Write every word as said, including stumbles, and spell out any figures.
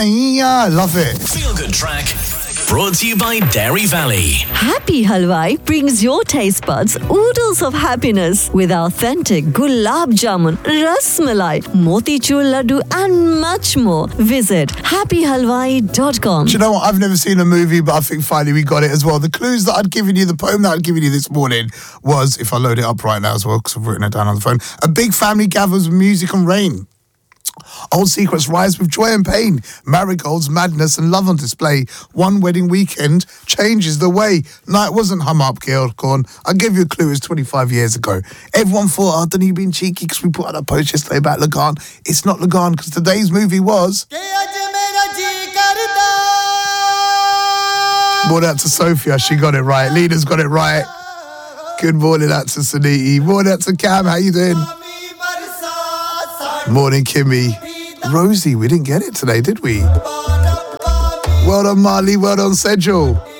I love it. Feel Good Track, brought to you by Dairy Valley. Happy Halwai brings your taste buds oodles of happiness with authentic gulab jamun, ras malai, motichur laddu and much more. Visit happy halwai dot com. Do you know what? I've never seen a movie, but I think finally we got it as well. The clues that I'd given you, the poem that I'd given you this morning was, if I load it up right now as well, because I've written it down on the phone, a big family gathers with music and rain. Old secrets rise with joy and pain. Marigolds, madness and love on display. One wedding weekend changes the way. Night wasn't hum up, Corn. I'll give you a clue, it was twenty-five years ago. Everyone thought, oh, don't you being cheeky because we put out a post yesterday about Lagan. It's not Lagan because today's movie was... Morning out to Sophia, she got it right. Lena's got it right. Good morning out to Suniti. Morning out to Cam, how you doing? Morning, Kimmy. Rosie, we didn't get it today, did we? Well done, Marley. Well done, Sejal.